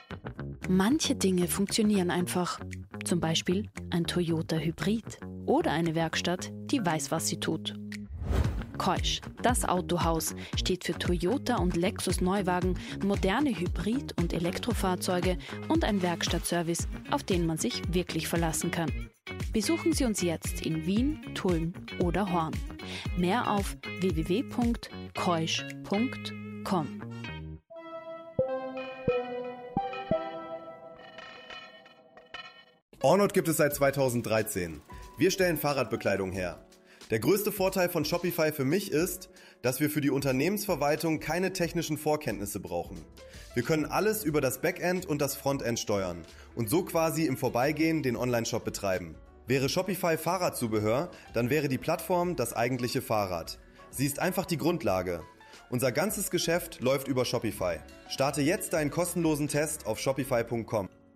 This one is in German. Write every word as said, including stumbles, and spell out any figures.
Manche Dinge funktionieren einfach. Zum Beispiel ein Toyota Hybrid oder eine Werkstatt, die weiß, was sie tut. Keusch, das Autohaus, steht für Toyota und Lexus Neuwagen, moderne Hybrid- und Elektrofahrzeuge und ein Werkstattservice, auf den man sich wirklich verlassen kann. Besuchen Sie uns jetzt in Wien, Tulln oder Horn. Mehr auf w w w punkt keusch punkt com. Ornod gibt es seit zweitausenddreizehn. Wir stellen Fahrradbekleidung her. Der größte Vorteil von Shopify für mich ist, dass wir für die Unternehmensverwaltung keine technischen Vorkenntnisse brauchen. Wir können alles über das Backend und das Frontend steuern und so quasi im Vorbeigehen den Onlineshop betreiben. Wäre Shopify Fahrradzubehör, dann wäre die Plattform das eigentliche Fahrrad. Sie ist einfach die Grundlage. Unser ganzes Geschäft läuft über Shopify. Starte jetzt deinen kostenlosen Test auf shopify punkt com.